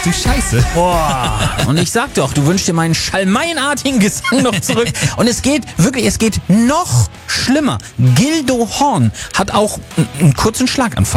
du Scheiße. Boah. Und ich sag doch, du wünschst dir meinen schalmeienartigen Gesang noch zurück. Und es geht noch schlimmer. Gildo Horn hat auch einen kurzen Schlaganfall.